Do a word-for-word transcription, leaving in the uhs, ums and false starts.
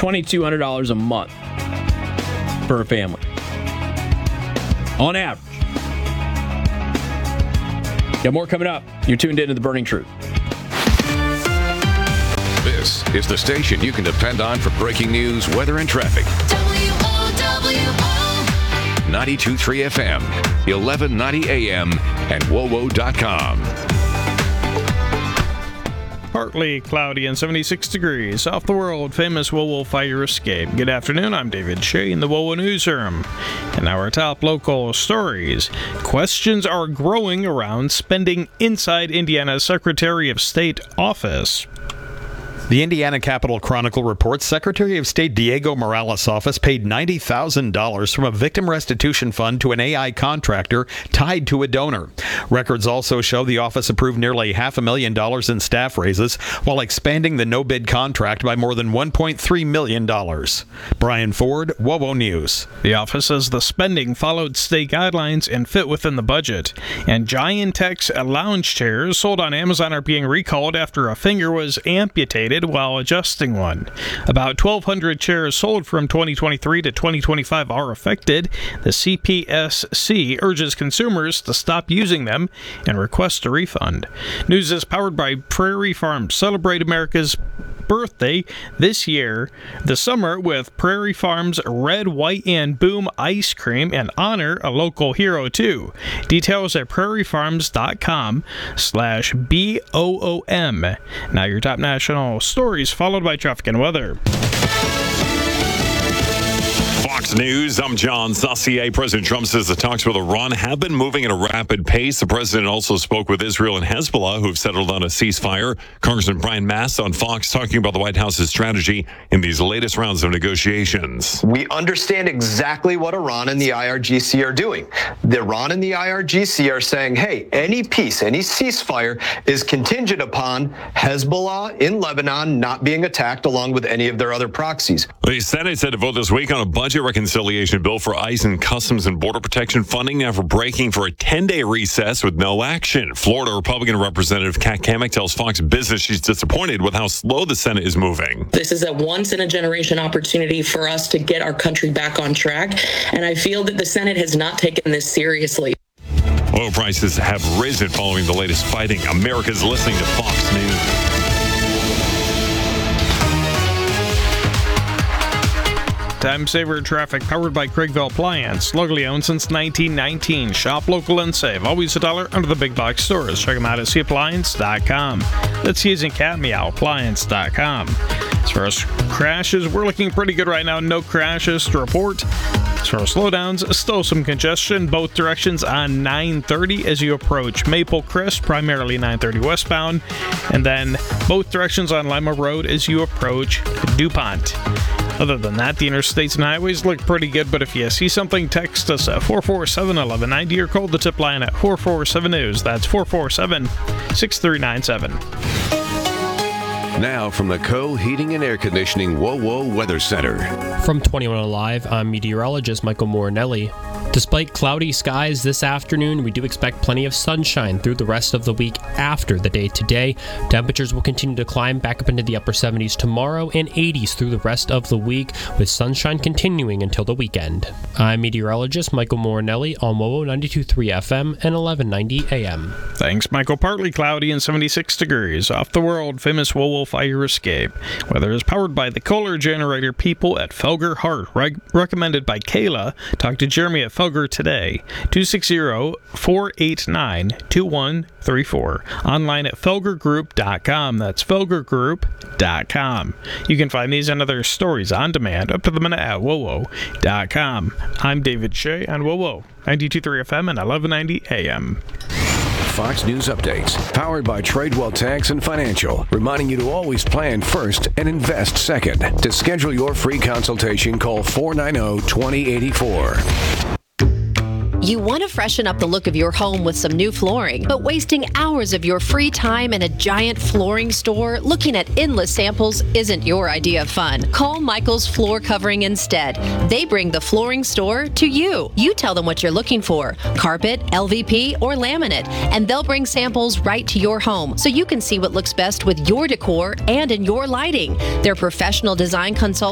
twenty-two hundred dollars a month for a family. On average. Got more coming up. You're tuned into The Burning Truth. This is the station you can depend on for breaking news, weather, and traffic. W O W O ninety-two point three F M, eleven ninety A M, and W O W O dot com. Partly cloudy and seventy-six degrees off the world-famous W O W O fire escape. Good afternoon, I'm David Shea in the W O W O Newsroom. And our top local stories. Questions are growing around spending inside Indiana's Secretary of State office. The Indiana Capitol Chronicle reports Secretary of State Diego Morales' office paid ninety thousand dollars from a victim restitution fund to an A I contractor tied to a donor. Records also show the office approved nearly half a million dollars in staff raises while expanding the no-bid contract by more than one point three million dollars. Brian Ford, W O W O News. The office says the spending followed state guidelines and fit within the budget. And Giant-X lounge chairs sold on Amazon are being recalled after a finger was amputated while adjusting one. About twelve hundred chairs sold from twenty twenty-three to twenty twenty-five are affected. The C P S C urges consumers to stop using them and request a refund. News is powered by Prairie Farms. Celebrate America's birthday this year, the summer, with Prairie Farms Red, White, and Boom ice cream, and honor a local hero too. Details at prairiefarms.com slash B O O M. Now your top national stories, followed by traffic and weather. Fox News, I'm John Saucier. President Trump says the talks with Iran have been moving at a rapid pace. The president also spoke with Israel and Hezbollah, who have settled on a ceasefire. Congressman Brian Mast on Fox talking about the White House's strategy in these latest rounds of negotiations. We understand exactly what Iran and the I R G C are doing. The Iran and the I R G C are saying, hey, any peace, any ceasefire is contingent upon Hezbollah in Lebanon not being attacked along with any of their other proxies. The Senate said to vote this week on a budget reconciliation bill for ICE and Customs and Border Protection funding after breaking for a ten-day recess with no action. Florida Republican Representative Kat Cammack tells Fox Business she's disappointed with how slow the Senate is moving. This is a once-in-a-generation opportunity for us to get our country back on track, and I feel that the Senate has not taken this seriously. Oil prices have risen following the latest fighting. America's listening to Fox News. Time saver traffic powered by Craigville Appliance. Locally owned since nineteen nineteen. Shop local and save. Always a dollar under the big box stores. Check them out at c appliance dot com. That's using cat meow appliance dot com. As far as crashes, we're looking pretty good right now. No crashes to report. As far as slowdowns, still some congestion both directions on nine thirty as you approach Maple Crest, primarily nine thirty westbound, and then both directions on Lima Road as you approach DuPont. Other than that, the interstates and highways look pretty good, but if you see something, text us at four four seven, one one nine zero or call the tip line at four four seven news. That's four four seven, six three nine seven. Now from the Co Heating and Air Conditioning W O W O Weather Center. From twenty-one Alive, I'm meteorologist Michael Morinelli. Despite cloudy skies this afternoon, we do expect plenty of sunshine through the rest of the week after the day today. Temperatures will continue to climb back up into the upper seventies tomorrow and eighties through the rest of the week, with sunshine continuing until the weekend. I'm meteorologist Michael Morinelli on W O W O ninety-two point three F M and eleven ninety A M. Thanks, Michael. Partly cloudy and seventy-six degrees off the world-famous W O W O fire escape. Weather is powered by the Kohler Generator people at Felger Hart. Reg- recommended by Kayla. Talk to Jeremy at Felger today. two six zero, four eight nine, two one three four. Online at felger group dot com. That's felger group dot com. You can find these and other stories on demand up to the minute at W O W O dot com. I'm David Shea on W O W O ninety-two point three F M and eleven ninety A M. Fox News Updates, powered by Tradewell Tax and Financial, reminding you to always plan first and invest second. To schedule your free consultation, call four nine zero, two zero eight four. You want to freshen up the look of your home with some new flooring, but wasting hours of your free time in a giant flooring store looking at endless samples isn't your idea of fun. Call Michael's Floor Covering instead. They bring the flooring store to you. You tell them what you're looking for, carpet, L V P, or laminate, and they'll bring samples right to your home so you can see what looks best with your decor and in your lighting. Their professional design consultants